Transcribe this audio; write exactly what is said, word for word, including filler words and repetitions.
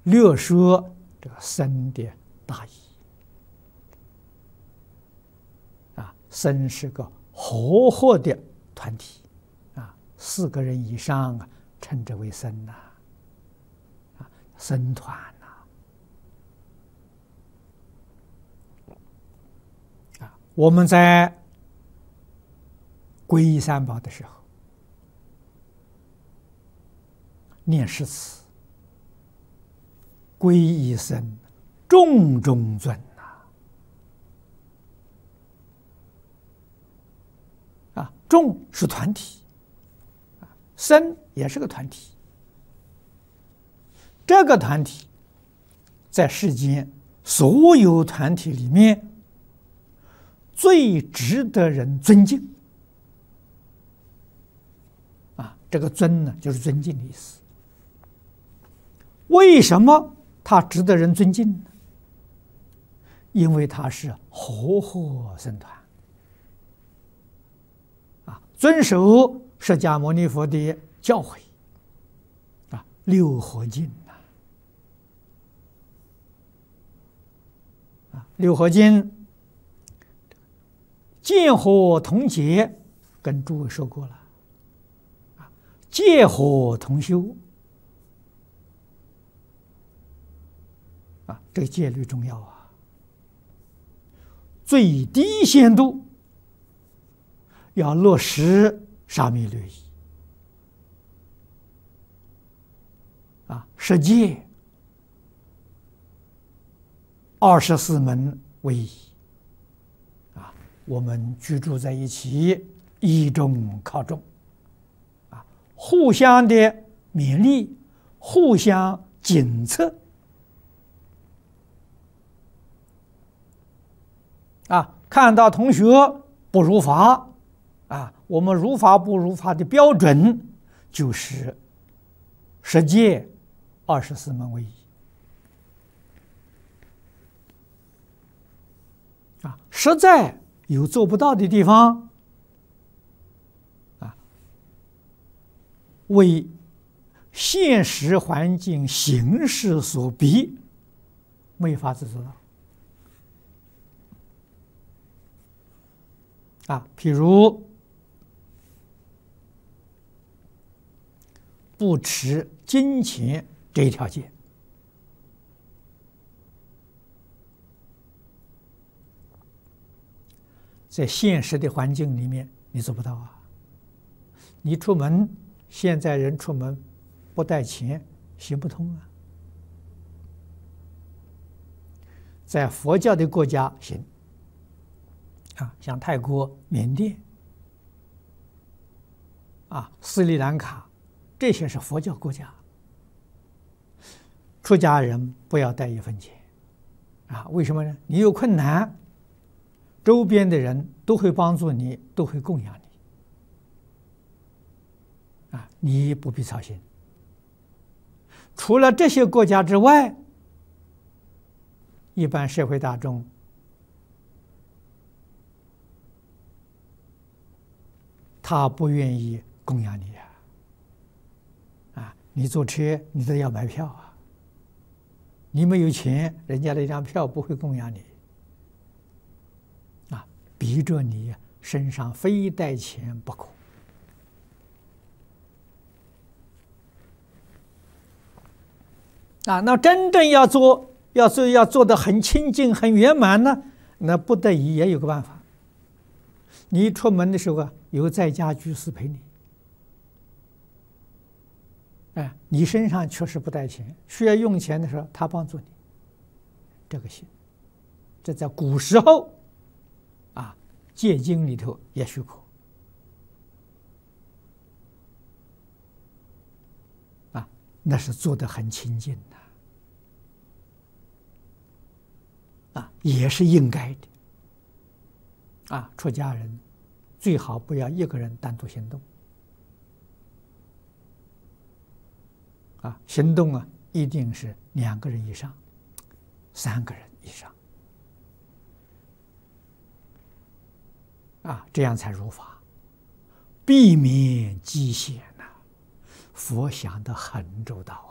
略说这个僧的大意。啊，僧是个和合的团体，啊，四个人以上啊，称之为僧呐，啊，僧团呐，啊，我们在皈依三宝的时候，念诗词，皈依僧，众中尊呐，啊，众是团体，啊，僧也是个团体。这个团体在世间所有团体里面最值得人尊敬。啊，这个尊呢，就是尊敬的意思。为什么他值得人尊敬呢？因为他是和合僧团，啊，遵守释迦牟尼佛的教诲，啊，六合敬呐，啊，六合敬，见合同结，跟诸位说过了，啊，戒合同修。啊，这个戒律重要啊！最低限度要落实沙弥律仪啊，十戒、二十四门为宜啊。我们居住在一起，依中靠众啊，互相的勉励，互相检测。啊，看到同学不如法，啊，我们如法不如法的标准就是十戒、二十四门为宜。啊，实在有做不到的地方，啊，为现实环境形势所逼，没法子做到。啊，譬如不持金钱这一条戒，在现实的环境里面，你做不到啊。你出门，现在人出门不带钱行不通啊。在佛教的国家行。啊，像泰国、缅甸、啊斯里兰卡，这些是佛教国家，出家人不要带一分钱，啊，为什么呢？你有困难，周边的人都会帮助你，都会供养你，啊，你不必操心。除了这些国家之外，一般社会大众。他不愿意供养你呀，啊，你坐车你都要买票啊，你没有钱，人家那张票不会供养你，啊，逼着你身上非带钱不可。啊，那真正要做，要做要做得很清净、很圆满呢，那不得已也有个办法。你一出门的时候啊，有在家居士陪你，哎，你身上确实不带钱，需要用钱的时候，他帮助你，这个行。这在古时候啊，戒经里头也许可。啊，那是做得很清净的，啊，也是应该的。啊，出家人最好不要一个人单独行动。啊，行动啊，一定是两个人以上，三个人以上。啊，这样才如法，避免机险呐。佛想得很周到。